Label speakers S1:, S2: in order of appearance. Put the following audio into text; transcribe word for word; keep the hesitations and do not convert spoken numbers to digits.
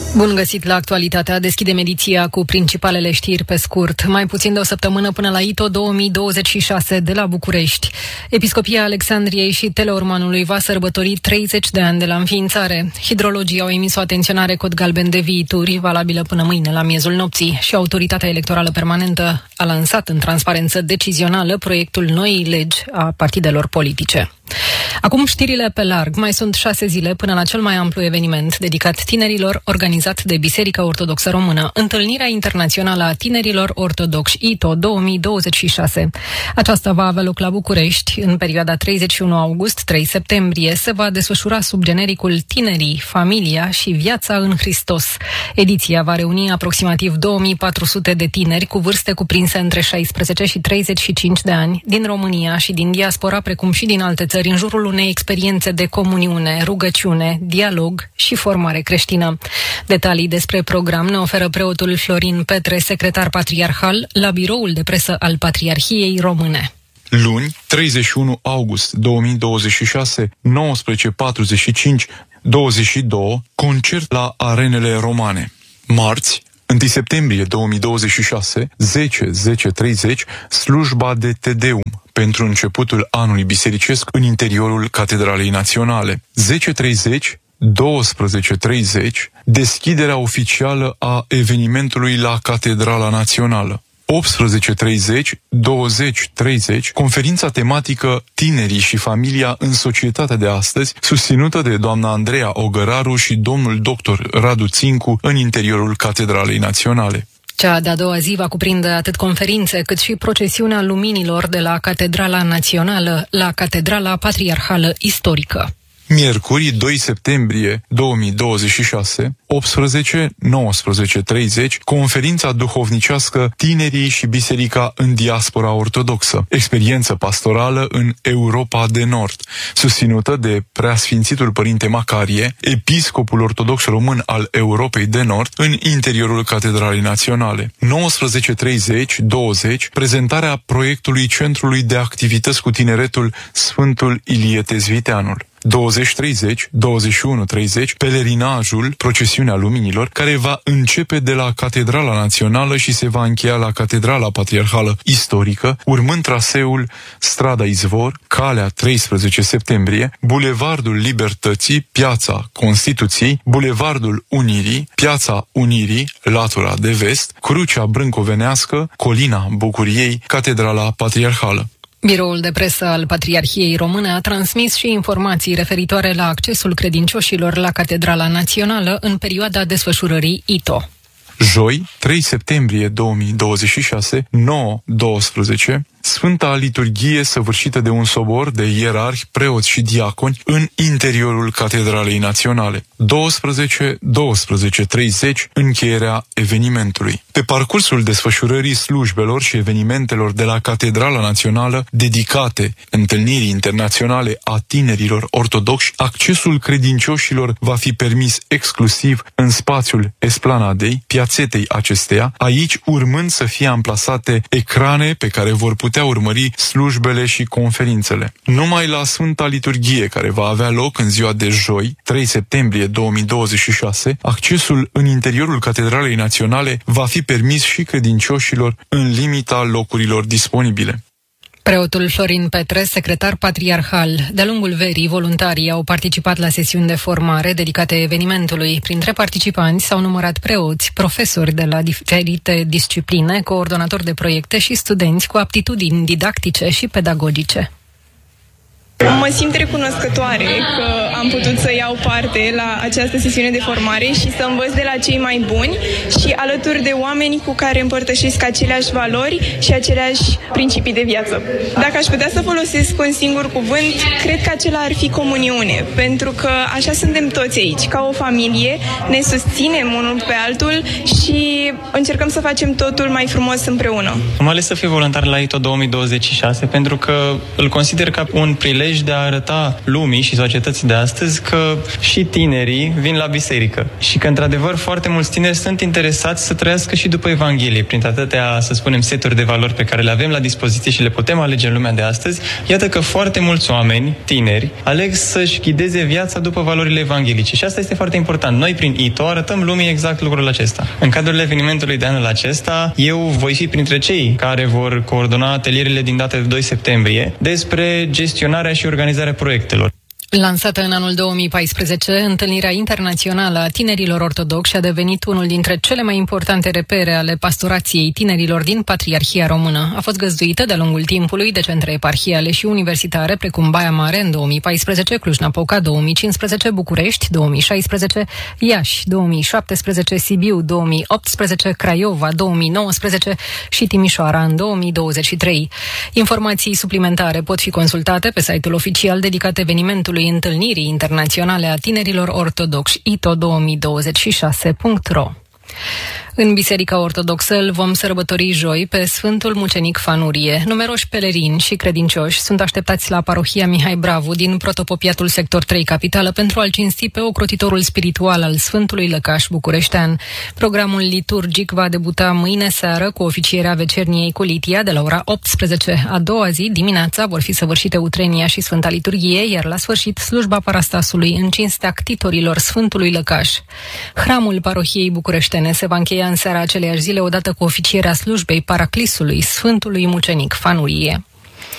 S1: Bun găsit la Actualitatea. Deschidem ediția cu principalele știri pe scurt. Mai puțin de o săptămână până la I T O două mii douăzeci și șase de la București. Episcopia Alexandriei și Teleormanului va sărbători treizeci de ani de la înființare. Hidrologii au emis o atenționare cod galben de viituri, valabilă până mâine la miezul nopții, și Autoritatea Electorală Permanentă a lansat în transparență decizională proiectul noii legi a partidelor politice. Acum știrile pe larg. Mai sunt șase zile până la cel mai amplu eveniment dedicat tinerilor, organizat de Biserica Ortodoxă Română, Întâlnirea Internațională a Tinerilor Ortodoxi I T O două mii douăzeci și șase. Aceasta va avea loc la București în perioada treizeci și unu august - trei septembrie. Se va desfășura sub genericul Tinerii, Familia și Viața în Hristos. Ediția va reuni aproximativ două mii patru sute de tineri cu vârste cuprinse între șaisprezece și treizeci și cinci de ani din România și din diaspora, precum și din alte țări, în jurul unei experiențe de comuniune, rugăciune, dialog și formare creștină. Detalii despre program ne oferă preotul Florin Petre, secretar patriarhal, la biroul de presă al Patriarhiei Române.
S2: Luni, treizeci și unu august două mii douăzeci și șase, nouăsprezece patruzeci și cinci, douăzeci și doi, concert la Arenele Romane. Marți, întâi septembrie două mii douăzeci și șase, zece zece treizeci, slujba de Te Deum pentru începutul anului bisericesc în interiorul Catedralei Naționale. zece treizeci, douăsprezece treizeci, deschiderea oficială a evenimentului la Catedrala Națională. optsprezece treizeci, douăzeci treizeci, conferința tematică Tinerii și Familia în Societatea de Astăzi, susținută de doamna Andreea Ogăraru și domnul doctor Radu Țincu în interiorul Catedralei Naționale.
S1: Cea de-a doua zi va cuprinde atât conferințe cât și procesiunea luminilor de la Catedrala Națională la Catedrala Patriarhală Istorică.
S2: Miercuri, doi septembrie două mii douăzeci și șase, optsprezece nouăsprezece treizeci, conferința duhovnicească Tinerii și Biserica în diaspora ortodoxă, experiență pastorală în Europa de Nord, susținută de Preasfințitul Părinte Macarie, episcopul ortodox român al Europei de Nord, în interiorul Catedralei Naționale. nouăsprezece treizeci, douăzeci, prezentarea proiectului Centrului de Activități cu Tineretul Sfântul Ilie Tezviteanul. douăzeci treizeci, douăzeci și unu treizeci, pelerinajul, procesiunea luminilor, care va începe de la Catedrala Națională și se va încheia la Catedrala Patriarhală Istorică, urmând traseul Strada Izvor, calea treisprezece septembrie, Bulevardul Libertății, Piața Constituției, Bulevardul Unirii, Piața Unirii, latura de vest, Crucea Brâncovenească, Colina Bucuriei, Catedrala Patriarhală.
S1: Biroul de presă al Patriarhiei Române a transmis și informații referitoare la accesul credincioșilor la Catedrala Națională în perioada desfășurării I T O.
S2: Joi, trei septembrie două mii douăzeci și șase, nouă doisprezece, Sfânta Liturghie săvârșită de un sobor de ierarhi, preoți și diaconi în interiorul Catedralei Naționale. douăsprezece doisprezece treizeci, încheierea evenimentului. Pe parcursul desfășurării slujbelor și evenimentelor de la Catedrala Națională dedicate întâlnirii internaționale a tinerilor ortodoxi, accesul credincioșilor va fi permis exclusiv în spațiul esplanadei, piațetei acesteia, aici urmând să fie amplasate ecrane pe care vor putea putea urmări slujbele și conferințele. Numai la Sfânta Liturghie, care va avea loc în ziua de joi, trei septembrie două mii douăzeci și șase, accesul în interiorul Catedralei Naționale va fi permis și credincioșilor în limita locurilor disponibile.
S1: Preotul Florin Petre, secretar patriarhal. De-a lungul verii, voluntarii au participat la sesiuni de formare dedicate evenimentului. Printre participanți s-au numărat preoți, profesori de la diferite discipline, coordonatori de proiecte și studenți cu aptitudini didactice și pedagogice.
S3: Mă simt recunoscătoare că am putut să iau parte la această sesiune de formare și să învăț de la cei mai buni și alături de oameni cu care împărtășesc aceleași valori și aceleași principii de viață. Dacă aș putea să folosesc un singur cuvânt, cred că acela ar fi comuniune, pentru că așa suntem toți aici, ca o familie, ne susținem unul pe altul și încercăm să facem totul mai frumos împreună.
S4: Am ales să fiu voluntar la I T O două mii douăzeci și șase pentru că îl consider ca un prilej prilej de a arăta lumii și societății de astăzi că și tinerii vin la biserică și că, într-adevăr, foarte mulți tineri sunt interesați să trăiască și după Evanghelie, prin atâtea, să spunem, seturi de valori pe care le avem la dispoziție și le putem alege în lumea de astăzi. Iată că foarte mulți oameni, tineri, aleg să-și ghideze viața după valorile evanghelice și asta este foarte important. Noi, prin I T O, arătăm lumii exact lucrul acesta. În cadrul evenimentului de anul acesta, eu voi fi printre cei care vor coordona atelierele din data de doi septembrie despre gestionarea și organizarea proiectelor.
S1: Lansată în anul două mii paisprezece, întâlnirea internațională a tinerilor ortodoxi a devenit unul dintre cele mai importante repere ale pastorației tinerilor din Patriarhia Română. A fost găzduită de-a lungul timpului de centre eparhiale și universitare precum Baia Mare în două mii paisprezece, Cluj-Napoca două mii cincisprezece, București două mii șaisprezece, Iași două mii șaptesprezece, Sibiu două mii optsprezece, Craiova două mii nouăsprezece și Timișoara în două mii douăzeci și trei. Informații suplimentare pot fi consultate pe site-ul oficial dedicat evenimentului Întâlnirii Internaționale a Tinerilor Ortodoxi I T O două mii douăzeci și șase punct ro. În Biserica Ortodoxă îl vom sărbători joi pe Sfântul Mucenic Fanurie. Numeroși pelerini și credincioși sunt așteptați la parohia Mihai Bravu din Protopopiatul Sector trei Capitală pentru a-l cinsti pe ocrotitorul spiritual al Sfântului Lăcaș bucureștean. Programul liturgic va debuta mâine seară cu oficierea vecerniei Colitia de la ora optsprezece. A doua zi, dimineața, vor fi săvârșite utrenia și Sfânta Liturghie, iar la sfârșit slujba parastasului în cinstea ctitorilor Sfântului Lăcaș. Hramul parohiei bucureștene se va încheia în seara aceleiași zile odată cu oficierea slujbei Paraclisului Sfântului Mucenic Fanurie.